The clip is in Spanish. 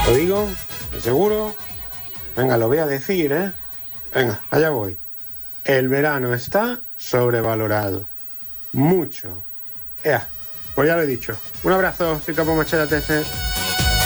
¿Lo digo? ¿De seguro? Venga, lo voy a decir, ¿eh? Venga, allá voy. El verano está sobrevalorado. Mucho. Ea, pues ya lo he dicho. Un abrazo, soy Capo Machada TS.